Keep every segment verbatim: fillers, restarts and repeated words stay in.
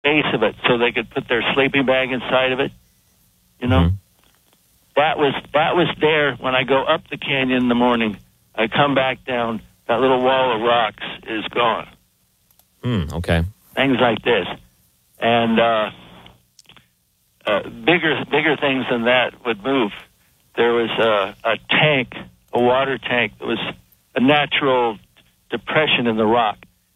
base of it so they could put their sleeping bag inside of it. You know, Mm-hmm. that was that was there when I go up the canyon in the morning. I come back down. That little wall of rocks is gone. Mm, okay. Things like this, and uh, uh, bigger bigger things than that would move. There was a, a tank, a water tank. That was a natural depression in the rock.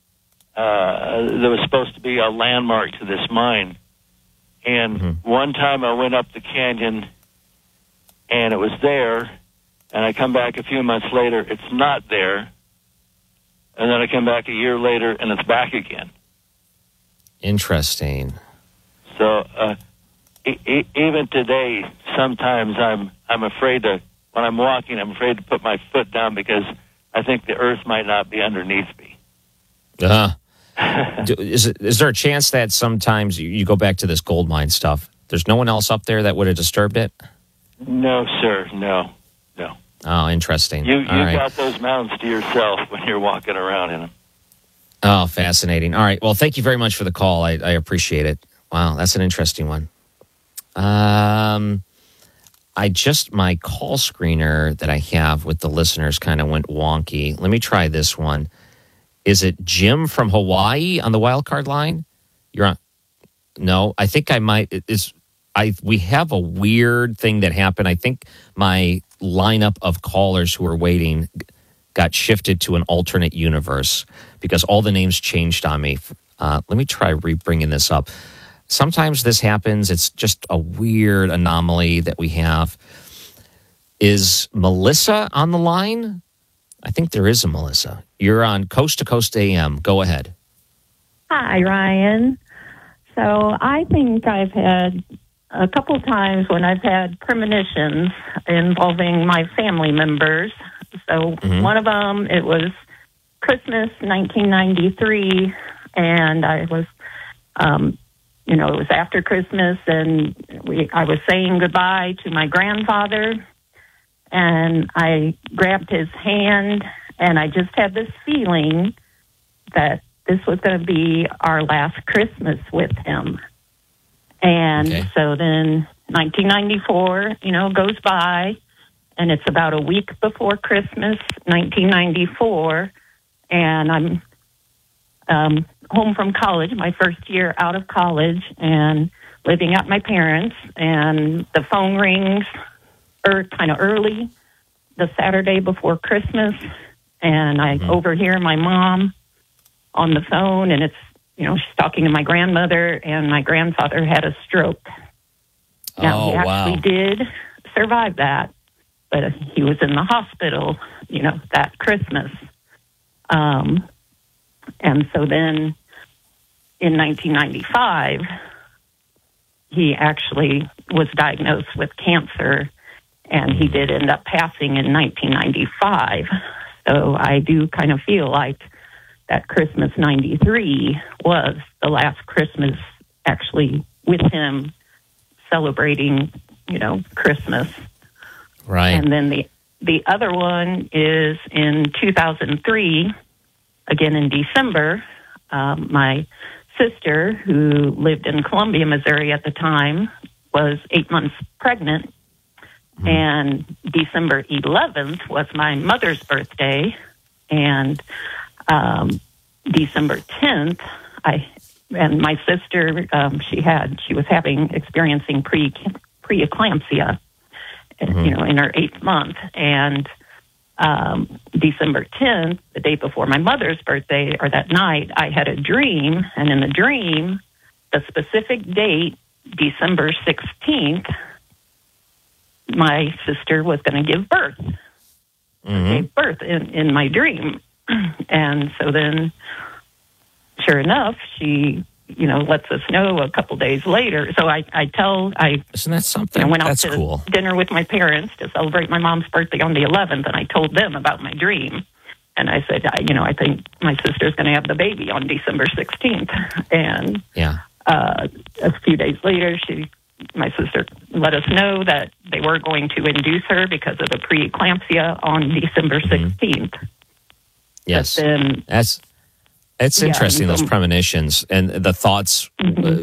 Uh, there was supposed to be a landmark to this mine. And mm-hmm. one time I went up the canyon, and it was there, and I come back a few months later, it's not there. And then I come back a year later, and it's back again. Interesting. So uh, e- e- even today, sometimes I'm I'm afraid to, when I'm walking, I'm afraid to put my foot down because I think the earth might not be underneath me. Uh, is, it, is there a chance that sometimes you, you go back to this gold mine stuff, there's no one else up there that would have disturbed it? No, sir, no, no. Oh, interesting. You, you All right. got those mountains to yourself when you're walking around in them. Oh, fascinating. All right. Well, thank you very much for the call. I, I appreciate it. Wow, that's an interesting one. Um, I just, my call screener that I have with the listeners kind of went wonky. Let me try this one. Is it Jim from Hawaii on the wild card line? You're on. No, I think I might. Is I we have a weird thing that happened. I think my lineup of callers who were waiting got shifted to an alternate universe because all the names changed on me. Uh, let me try re-bringing this up. Sometimes this happens. It's just a weird anomaly that we have. Is Melissa on the line? I think there is a Melissa. You're on Coast to Coast A M. Go ahead. Hi, Ryan. So I think I've had a couple times when I've had premonitions involving my family members. So Mhm. one of them, it was Christmas nineteen ninety-three, and I was, um, you know, it was after Christmas, and we I was saying goodbye to my grandfather, and I grabbed his hand, and I just had this feeling that this was going to be our last Christmas with him. And Okay. so then nineteen ninety-four, you know, goes by, and it's about a week before Christmas, nineteen ninety-four, and I'm um, home from college, my first year out of college, and living at my parents', and the phone rings er, kind of early, the Saturday before Christmas, and I Mhm. overhear my mom on the phone, and it's, you know, she's talking to my grandmother, and my grandfather had a stroke. Now, Oh, he actually wow. did survive that, but he was in the hospital, you know, that Christmas. Um, and so then in nineteen ninety-five, he actually was diagnosed with cancer, and he did end up passing in nineteen ninety-five. So I do kind of feel like that Christmas ninety-three was the last Christmas actually with him celebrating, you know, Christmas. Right. And then the the other one is in two thousand three, again in December. Um, my sister, who lived in Columbia, Missouri at the time, was eight months pregnant. Mm-hmm. And December eleventh was my mother's birthday. And um, December tenth, I and my sister, um, she had she was having experiencing pre preeclampsia, Mm-hmm. you know, in her eighth month, and um, December tenth, the day before my mother's birthday, or that night, I had a dream, and in the dream, the specific date, December sixteenth, my sister was going to give birth. Mm-hmm. Gave birth in, in my dream. And so then, sure enough, she, you know, lets us know a couple days later. So I, I tell, I Isn't that something? I went out That's to cool. dinner with my parents to celebrate my mom's birthday on the eleventh, and I told them about my dream. And I said, I, you know, I think my sister's going to have the baby on December sixteenth. And Yeah. uh, a few days later, she, my sister let us know that they were going to induce her because of the preeclampsia on December sixteenth. Yes. But then, That's it's Yeah, interesting, and those so- premonitions and the thoughts. Mhm. Uh,